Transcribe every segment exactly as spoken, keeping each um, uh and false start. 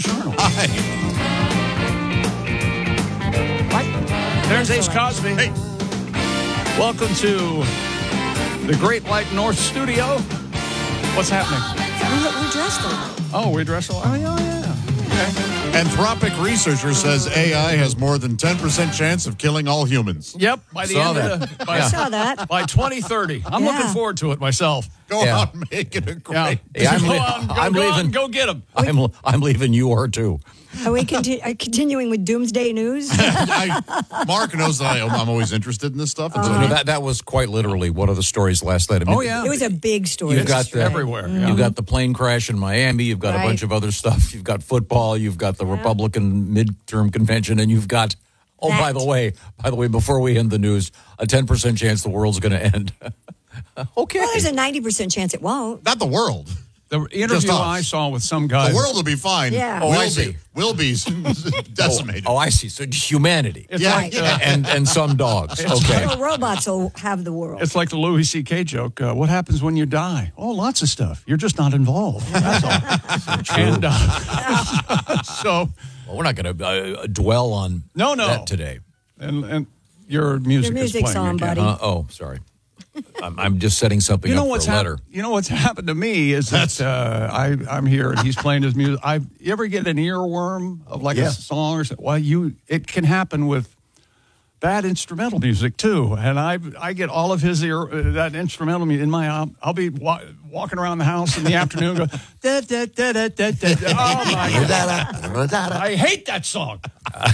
Arnold. Hi. What? There's Ace Cosby. Hey. Welcome to the Great White North Studio. What's happening? We, we dressed them. Oh, we dress a lot. Oh, yeah, yeah. Okay. Anthropic researcher says A I has more than ten percent chance of killing all humans. Yep. By the Saw end that. of the, by, I saw that. by twenty thirty. I'm Yeah. looking forward to it myself. Go Yeah. out and make it a great. Yeah. Hey, I'm go li- on, go, I'm go leaving. on, go get them. I'm I'm leaving. You are too. Are we conti- are continuing with Doomsday News? I, Mark knows that I, I'm always interested in this stuff. And so No, that that was quite literally one of the stories last night. I mean, Oh, yeah. It was a big story. You've got the, everywhere. Yeah. You've got the plane crash in Miami. You've got Right. a bunch of other stuff. You've got football. You've got the Republican midterm convention, and you've got. Oh, That. by the way, by the way, before we end the news, a ten percent chance the world's going to end. Okay. Well, there's a ninety percent chance it won't. not the world. The interview us. I saw with some guy. The world will be fine. Yeah. Oh, We'll I be, see. We'll be decimated. Oh, I see. So humanity. It's Yeah, like, yeah. uh, and and some dogs. Okay. Little robots will have the world. It's like the Louis C K joke. Uh, what happens when you die? Oh, lots of stuff. You're just not involved. That's all. And uh, so, Well, we're not going to uh, dwell on No, no. that today. and and your music Your music's is playing on, again. buddy. Uh, oh, sorry. I'm, I'm just setting something You know up what's for a hap- letter. You know what's happened to me is that uh, I I'm here and he's playing his music. I you ever get an earworm of like Yeah. a song or something? Well, you it can happen with bad instrumental music too, and I I get all of his ear uh, that instrumental music in my I'll, I'll be wa- walking around the house in the afternoon go da, da, da, da, da, da, da. Oh my god, I hate that song.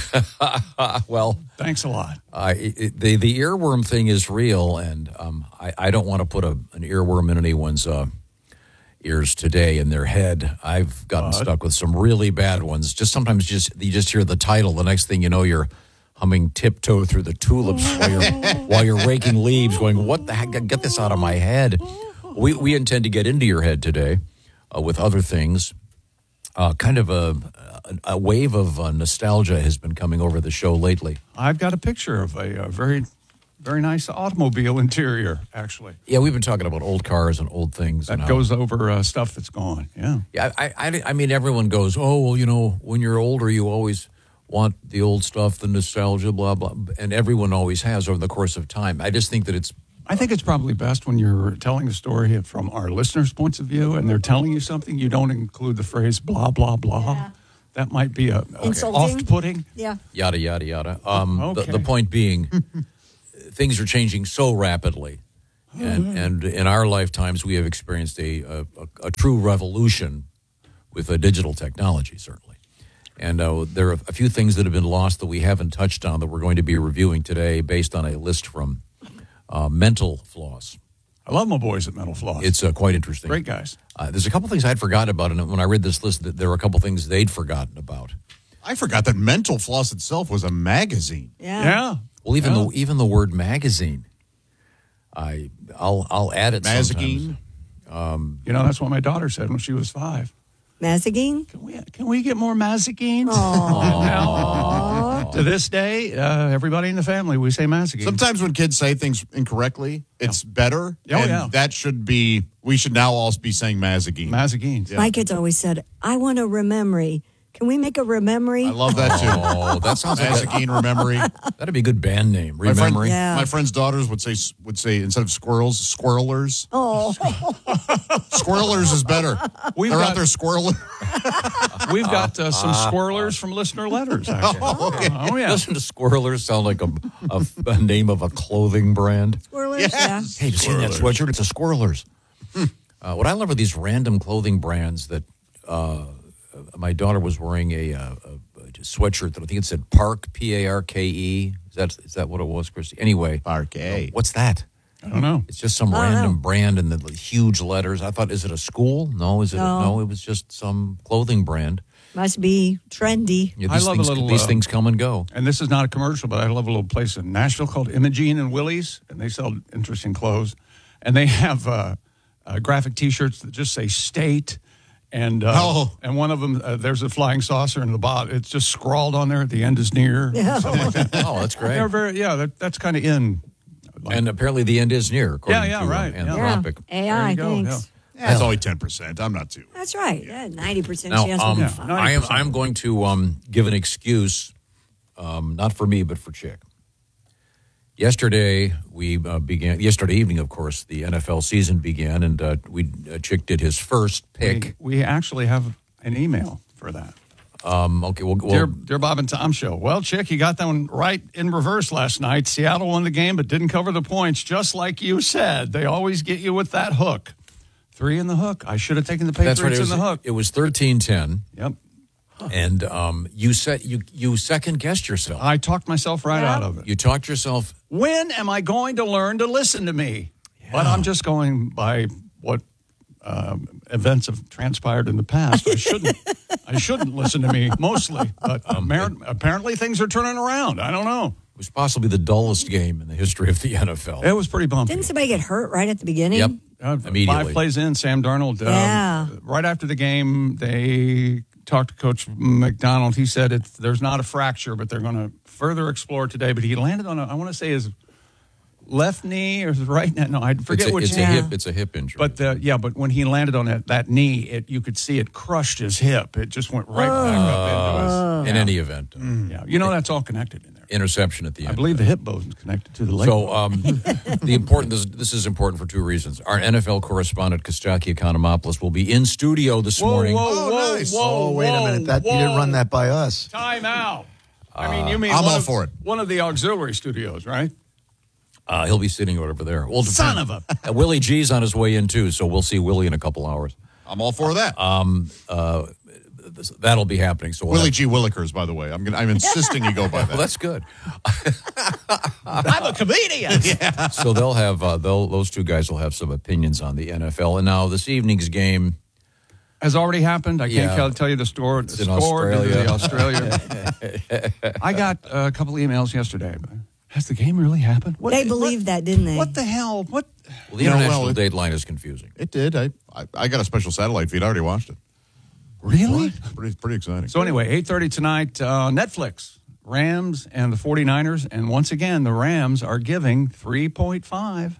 Well, Thanks a lot. uh, it, the the earworm thing is real, and um, I, I don't want to put a, an earworm in anyone's uh, ears today in their head. I've gotten What? stuck with some really bad ones. Just sometimes, just you just hear the title. The next thing you know, you're humming "Tiptoe Through the Tulips" while you're while you're raking leaves, going, "What the heck? Get this out of my head." We we intend to get into your head today uh, with other things. Uh, kind of a a, a wave of uh, nostalgia has been coming over the show lately. I've got a picture of a, a very very nice automobile interior actually. Yeah, we've been talking about old cars and old things. That and how- goes over uh, stuff that's gone. Yeah. Yeah, I, I, I mean, everyone goes, oh, well, you know, when you're older, you always want the old stuff, the nostalgia, blah, blah. And everyone always has over the course of time. I just think that it's, I think it's probably best when you're telling a story from our listeners' points of view and they're telling you something, you don't include the phrase blah, blah, blah. Yeah. That might be a, a Insulting. off-putting. Yeah. yada, yada, yada. Um, Okay. the, the point being, things are changing so rapidly. And, and in our lifetimes, we have experienced a, a, a, a true revolution with uh, digital technology, certainly. And uh, there are a few things that have been lost that we haven't touched on that we're going to be reviewing today based on a list from uh, Mental Floss. I love my boys at Mental Floss. It's uh, quite interesting. great guys. Uh, there's a couple things I'd forgotten about, and when I read this list, that there were a couple things they'd forgotten about. I forgot that Mental Floss itself was a magazine. Yeah. Yeah. Well, even Yeah. the even the word magazine, I I'll I'll add it Mazagine. sometimes. You know, that's what my daughter said when she was five. Mazagine? Can we, can we get more Mazagines? Now, to this day, uh, everybody in the family, we say Mazagine. Sometimes when kids say things incorrectly, it's better. Oh, and yeah. that should be, we should now all be saying Mazagine. Mazagines. My kids always said, I want a rememory. Can we make a rememory? I love that too. Oh, that sounds like a, Mazagine Rememory. that'd be a good band name. My, friend, Remembering. Yeah. my friend's daughters would say, would say instead of squirrels, squirrelers. Oh, Squirrelers is better. We've They're got- out there squirreling. We've got uh, some squirrelers from listener letters, actually. Oh, yeah. Doesn't the Squirrelers sound like a, a, a name of a clothing brand? squirrelers, Yes. Hey, you seen that sweatshirt? It's a Squirrelers. uh, what I love are these random clothing brands that uh, my daughter was wearing a, uh, a, a sweatshirt that I think it said Park, P A R K E. Is that is that what it was, Christy? Anyway. Parquet. What's that? I don't know. It's just some I don't random know. brand in the huge letters. I thought, is it a school? No, is it? No. A, no, it was just some clothing brand. must be trendy. Yeah, I these love a things, little, These uh, things come and go. And this is not a commercial, but I love a little place in Nashville called Imogene and Willie's, and they sell interesting clothes. And they have uh, uh, graphic T-shirts that just say "State," and uh, Oh. and one of them uh, there's a flying saucer in the bottom. It's just scrawled on there. At the end is near. Yeah. Something like that. Oh, that's great. They're very yeah. That, that's kind of in. And apparently the end is near, according Yeah, yeah, to uh, right, yeah. Yeah. Anthropic. A There I, you go, thanks. Yeah, it's only ten percent. I'm not too. That's right. Yeah, ninety percent Now, chance um, we'll be fine. I am I'm going to um, give an excuse, um, not for me, but for Chick. Yesterday, we uh, began, yesterday evening, of course, the N F L season began, and uh, we uh, Chick did his first pick. We, we actually have an email for that. Um, okay, well, well Dear, dear Bob and Tom Show. Well, Chick, you got that one right in reverse last night. Seattle won the game, but didn't cover the points, just like you said. They always get you with that hook. Three in the hook. I should have taken the Patriots that's right. It was, in the hook. It was thirteen ten. Yep. And um, you said you you second guessed yourself. I talked myself right Yeah. out of it. You talked yourself. When am I going to learn to listen to me? But I'm just going by what um, events have transpired in the past. I shouldn't. I shouldn't listen to me mostly, but Um, appar- apparently things are turning around. I don't know. It was possibly the dullest game in the history of the N F L. It was pretty bumpy. Didn't somebody get hurt right at the beginning? Yep. Uh, Immediately. Five plays in, Sam Darnold. um, Yeah. Right after the game, they talked to Coach McDonald. He said it's, there's not a fracture, but they're going to further explore today. But he landed on, a, I want to say his left knee or his right knee. No, I forget it's a, which. it's a Yeah. hip. It's a hip injury. But uh, yeah, but when he landed on that, that knee, it you could see it crushed his hip. It just went right back up into his. in yeah. any event, uh, Yeah, you know that's all connected in there. interception at the end. I believe the hip bone is connected to the leg. So um, the important this, this is important for two reasons. Our N F L correspondent Kostaki Economopoulos will be in studio this whoa, morning. whoa, Oh, whoa, nice. whoa, Oh, wait a whoa, minute. That, you didn't whoa. run that by us. Time out. I mean, you mean I'm one all of, for it. One of the auxiliary studios, right? Uh, he'll be sitting right over there. Well, Son depend- of Uh, Willie G's on his way in too, so we'll see Willie in a couple hours. I'm all for that. This- that'll be happening. So we'll Willie have- G. Willikers, by the way. I'm gonna, I'm insisting you go by that. well, that's good. I'm a comedian. So they'll have uh, they'll those two guys will have some opinions on the N F L. And now this evening's game. Has already happened. I can't Yeah. tell- tell you the store. The in score to Australia. the Australia. I got a couple emails yesterday. Has the game really happened? What, They believed that, didn't they? What the hell? What? Well, the You know, international well, it- dateline is confusing. It did. I, I I got a special satellite feed. I already watched it. Really? Pretty pretty exciting. So anyway, eight thirty tonight, uh, Netflix, Rams and the 49ers. And once again, the Rams are giving three point five.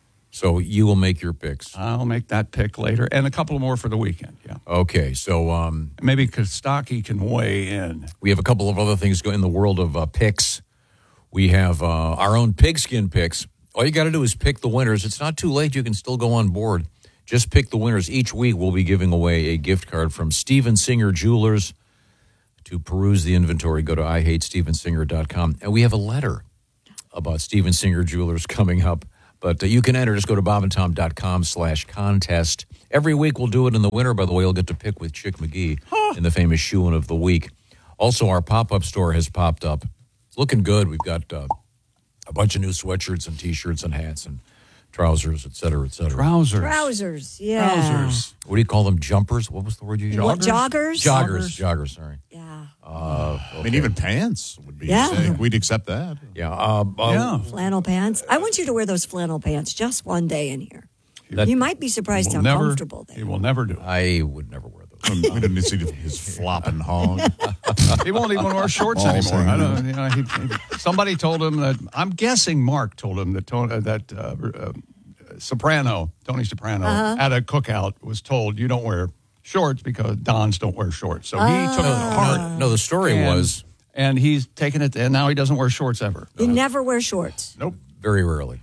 So you will make your picks. I'll make that pick later. And a couple more for the weekend, yeah. Okay, so um, Maybe Kostaki can weigh in. we have a couple of other things go in the world of uh, picks. We have uh, our own pigskin picks. All you got to do is pick the winners. It's not too late. You can still go on board. Just pick the winners. Each week we'll be giving away a gift card from Steven Singer Jewelers. To peruse the inventory, go to I hate steven singer dot com. And we have a letter about Steven Singer Jewelers coming up. But uh, you can enter. Just go to bob and tom dot com slash contest. Every week we'll do it, and the winner, by the way, you'll get to pick with Chick McGee in the famous Shoein of the Week. Also, our pop-up store has popped up. It's looking good. We've got uh, a bunch of new sweatshirts and T-shirts and hats and trousers, et cetera, et cetera. Trousers. Trousers, yeah. Trousers. What do you call them? Jumpers? What was the word you used? What, joggers? Joggers. Joggers, sorry. Yeah. I mean, even pants would be. Yeah. sick. We'd accept that. Yeah. Uh, uh, Yeah. Flannel pants. I want you to wear those flannel pants just one day in here. That- you might be surprised Will how never, comfortable they he are. will never do it. I would never wear those. We didn't see his flopping hog. He won't even wear shorts All anymore. same. I don't. You know, he, he- somebody told him that. I'm guessing Mark told him that Tony, that uh, uh, Soprano, Tony Soprano, at a cookout was told you don't wear shorts because Dons don't wear shorts. So he took it to heart. No, the story and, was and he's taken it, and now he doesn't wear shorts ever. You never wear shorts. Nope. very rarely.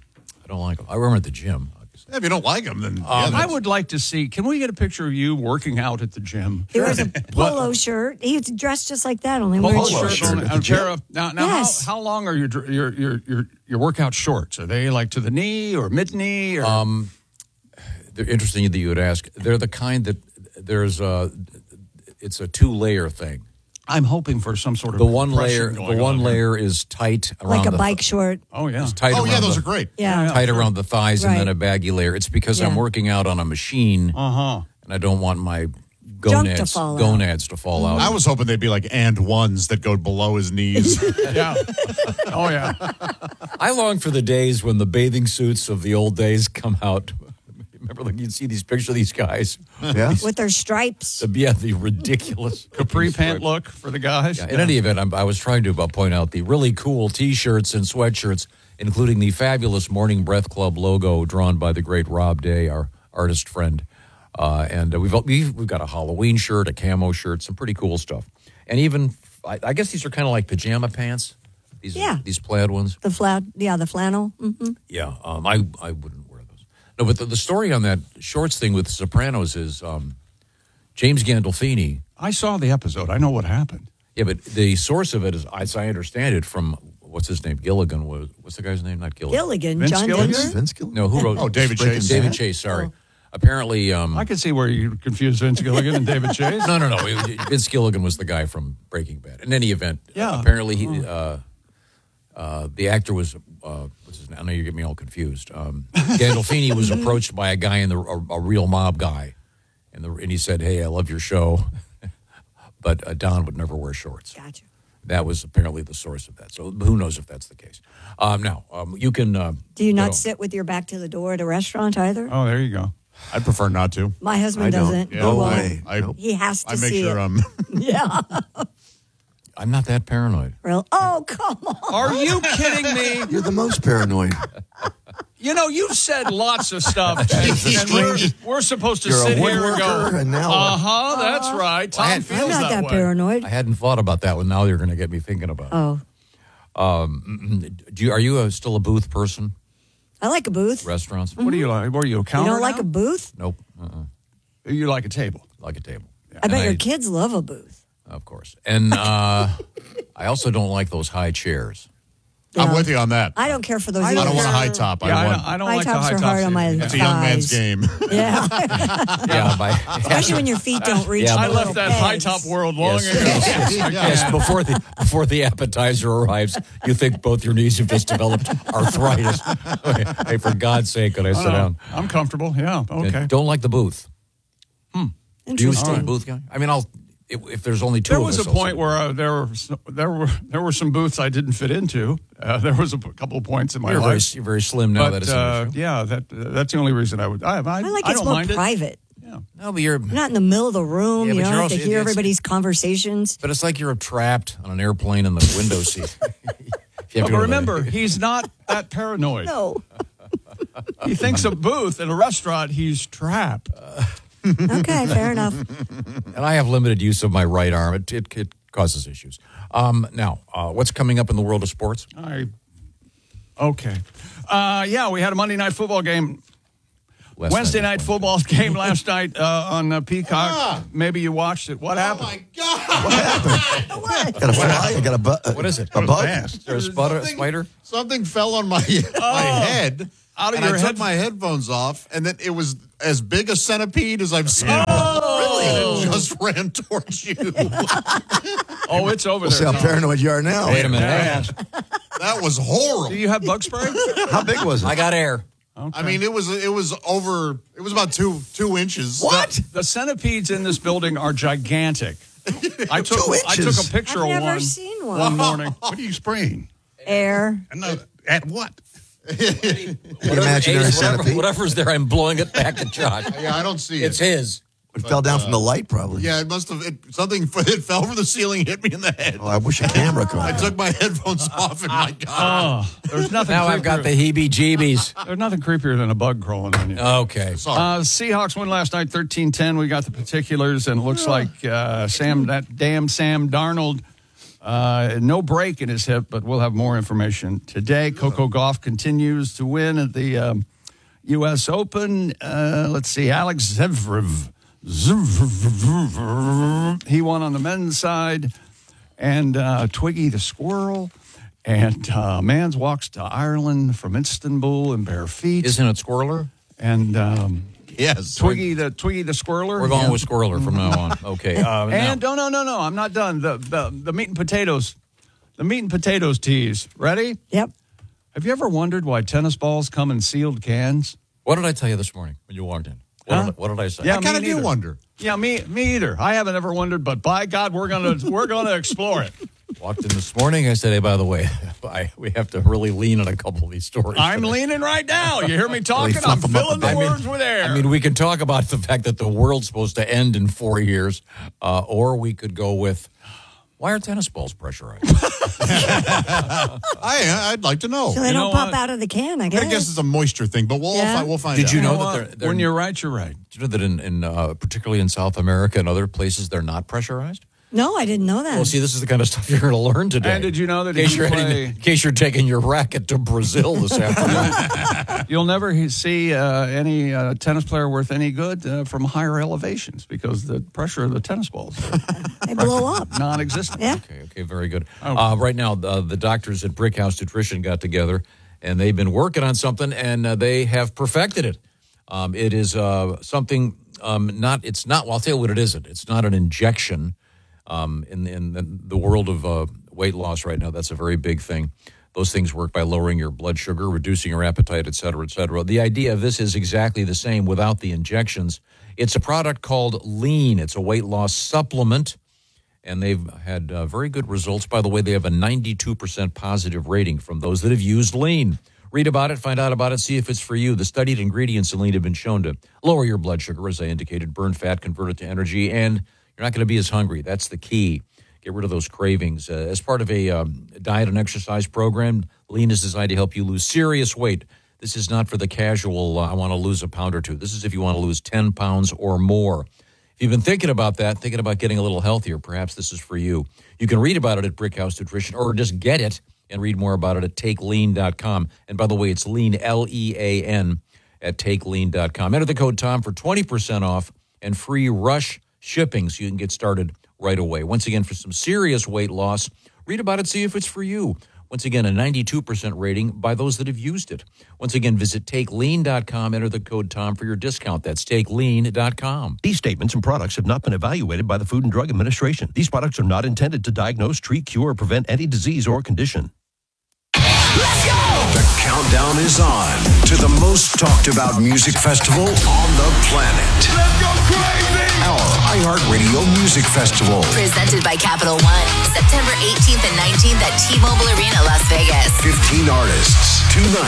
I don't like them. I wear them at the gym. Obviously. If you don't like them, then yeah, I that's- would like to see. Can we get a picture of you working out at the gym? He wears a polo shirt. He's dressed just like that, only wearing Polo shorts. shirt on a pair of- now, now Yes. how, how long are your, dr- your your your your workout shorts? Are they like to the knee or mid knee? Or Um, They're interesting that you would ask. They're the kind that there's a, it's a two layer thing. I'm hoping for some sort of The one compression layer, the going one on here. layer is tight around Like a the, bike short. Oh yeah. It's tight Oh around yeah, those the, are great. Yeah. Yeah. tight around the thighs and Right. then a baggy layer. It's because I'm Yeah. working out on a machine Uh huh. and I don't want my Junk to gonads fall out. gonads to fall out. I was hoping they'd be like and ones that go below his knees. Yeah. Oh yeah. I long for the days when the bathing suits of the old days come out. Remember, like you'd see these pictures of these guys. Yeah. With their stripes. The, yeah, the ridiculous Capri pant look for the guys. Yeah, in any event, I'm, I was trying to uh, point out the really cool T-shirts and sweatshirts, including the fabulous Morning Breath Club logo drawn by the great Rob Day, our, artist friend. Uh, and uh, we've, we've we've got a Halloween shirt, a camo shirt, some pretty cool stuff. And even, I, I guess these are kind of like pajama pants. These Yeah. are, these plaid ones. The flat, yeah, the flannel. Mm-hmm. Yeah, um, I I wouldn't wear those. No, but the, the story on that shorts thing with the Sopranos is um, James Gandolfini. I saw the episode. I know what happened. Yeah, but the source of it is, as I understand it, from what's his name, Gilligan. Was what's the guy's name? Not Gilligan. Gilligan, Vince John Gilligan? Denver. Vince Gill? No, who wrote? Oh, David Breaking Chase. David Bad? Chase. Sorry. Oh. Apparently, um, I can see where you confused Vince Gilligan and David Chase. no, no, no. Vince Gilligan was the guy from Breaking Bad. In any event, Yeah. apparently he, uh, uh, the actor was. Uh, what's his name? I know you get me all confused. Um, Gandolfini was approached by a guy in the a, a real mob guy, and the and he said, "Hey, I love your show, but uh, Don would never wear shorts." Gotcha. That was apparently the source of that. So who knows if that's the case? Um, now um, you can. Uh, Do you not go- sit with your back to the door at a restaurant either? Oh, there you go. I'd prefer not to. My husband I don't. doesn't. Yeah, No Well, way. I, Nope. He has to I make see sure it. I'm. Yeah. I'm not that paranoid. Real. Oh, come on. Are you kidding me? You're the most paranoid. You know, you've said lots of stuff, and, and we're, we're supposed to You're a sit here and woodworker, go, and now what? uh-huh, that's right. Tom had- feels I'm not that, way. paranoid. I hadn't thought about that one. Now you're going to get me thinking about it. Oh, Do you, are you a, still a booth person? I like a booth. Restaurants? What do you like? What are you, a You counter don't like now? a booth? Nope. Uh-uh. You like a table. Like a table. I And bet your kids love a booth. Of course. And uh, I also don't like those high chairs. I'm Yeah. with you on that. I don't care for those. I don't either. want a high top. Yeah, I I, want. don't, I don't High like the tops high are tops hard on my either. It's a young man's thighs. game. Yeah, Yeah, by, especially when your feet don't reach. Yeah, the I little left that pegs. high top world long Yes. ago. yes, before the before the appetizer arrives, you think both your knees have just developed arthritis. Hey, for God's sake, could I sit Oh, no. down? I'm comfortable. Yeah. Okay. Don't like the booth. Do you Interesting. still a booth guy? I mean, I'll if, if there's only two There of was us, a I'll point sit. where uh, there were s- there were there were some booths I didn't fit into. Uh, there was a p- couple of points in my You're very, life. you're very slim now. that But it's an uh, issue. yeah, that uh, that's the only reason I would. I, I, I like I it's don't more mind it. private. Yeah. No, but you're. You're not in the middle of the room. Yeah, you but don't you're have to also- hear it's- everybody's conversations. But it's like you're trapped on an airplane in the window seat. If you have to But go to the- remember, he's not that paranoid. No. He thinks a booth in a restaurant, he's trapped. Okay, fair enough. and I have limited use of my right arm. It it, it causes issues. Um, now, uh, what's coming up in the world of sports? I okay. Uh, yeah, we had a Monday night football game. Last Wednesday night night football game last night uh, on uh, Peacock. Ah. Maybe you watched it. What happened? Got a fly? I got a bu- What is it? A bug? Is there a spider? spider? Something fell on my my head. Out of and your I head- took my headphones off, and then it was as big a centipede as I've seen. Oh! And it just ran towards you. Oh, it's over We'll see there. how paranoid you are now. Wait a minute. Yeah. That was Do horrible. you have bug spray? How big was it? I got air. I mean, it was it was over. It was about two two inches. What? The centipedes in this building are gigantic. I took Two I took inches. a picture I've of never one seen one. one morning. What are you spraying? Air. No, at what? The imaginary Whatever, centipede. whatever's there, I'm blowing it back at Josh. Yeah, I don't see It's it. his. It fell down from the light, probably. Yeah, it must have. It, something it fell from the ceiling, hit me in the head. Oh, I wish a camera could. I took my headphones off, and my God, Oh, there's nothing. Now I've got the creepier- heebie-jeebies. There's nothing creepier than a bug crawling on you. Okay. sorry. Uh, Seahawks won last night, thirteen ten. We got the particulars, and it looks like uh, Sam, that damn Sam Darnold, uh, no break in his hip, but we'll have more information today. Coco Gauff continues to win at the um, U S Open. Uh, let's see, Alex Zverev. Zverev. He won on the men's side, and uh, Twiggy the squirrel. And uh, Mans walks to Ireland from Istanbul in bare feet. Isn't it Squirreler? and um, yes, Twiggy the Twiggy the squirreler. We're going Yeah. with Squirreler from now on. Okay. Uh, And now, no, no, no, no. I'm not done. The, the the meat and potatoes, the meat and potatoes teas. Ready? Yep. Have you ever wondered why tennis balls come in sealed cans? what did I tell you this morning when you walked in? What, Huh? did, what did I say? Yeah, I kind of me do neither. wonder. Yeah, me me either. I haven't ever wondered, but by God, we're gonna we're gonna explore it. Walked in this morning. I said, hey, by the way, I, we have to really lean on a couple of these stories. I'm today. leaning right now. You hear me talking? fluff I'm them up a filling the bit. I mean- words with air. I mean, we can talk about the fact that the world's supposed to end in four years, uh, or we could go with Why are tennis balls pressurized? I, I'd like to know. So they You don't know pop what? out of the can, I I guess. guess it's a moisture thing, but we'll, Yeah. fi- we'll find Did out. you know You know that what? they're, they're when you're right, you're right. Did you know that in, in uh, particularly in South America and other places, they're not pressurized? No, I didn't know that. Well, see, this is the kind of stuff you're going to learn today. And did you know that in if case, you you're heading- play- in case you're taking your racket to Brazil this afternoon? You'll never he- see uh, any uh, tennis player worth any good uh, from higher elevations because the pressure of the tennis balls are They blow up. non-existent. Yeah. Okay, okay, very good. Uh, right now, uh, the doctors at Brickhouse Nutrition got together, and they've been working on something, and uh, they have perfected it. Um, it is uh, something um, not. It's not. Well, I'll tell you what it isn't. It's not an injection. Um, in in the, the world of uh, weight loss right now, that's a very big thing. Those things work by lowering your blood sugar, reducing your appetite, et cetera, et cetera. The idea of this is exactly the same without the injections. It's a product called Lean. It's a weight loss supplement. And they've had uh, very good results. By the way, they have a ninety-two percent positive rating from those that have used Lean. Read about it, find out about it, see if it's for you. The studied ingredients in Lean have been shown to lower your blood sugar, as I indicated, burn fat, convert it to energy, and you're not going to be as hungry. That's the key. Get rid of those cravings. Uh, as part of a um, diet and exercise program, Lean is designed to help you lose serious weight. This is not for the casual, uh, I want to lose a pound or two. This is if you want to lose ten pounds or more. If you've been thinking about that, thinking about getting a little healthier, perhaps this is for you. You can read about it at Brickhouse Nutrition or just get it and read more about it at take lean dot com. And by the way, it's lean, L E A N, at take lean dot com. Enter the code Tom for twenty percent off and free rush shipping so you can get started right away. Once again, for some serious weight loss, read about it, see if it's for you. Once again, a ninety-two percent rating by those that have used it. Once again, visit take lean dot com, enter the code Tom for your discount. That's take lean dot com. These statements and products have not been evaluated by the Food and Drug Administration. These products are not intended to diagnose, treat, cure, or prevent any disease or condition. The countdown is on to the most talked about music festival on the planet. Let's go crazy! Our iHeartRadio Music Festival. Presented by Capital One, September eighteenth and nineteenth at T-Mobile Arena, Las Vegas. fifteen artists, two nights.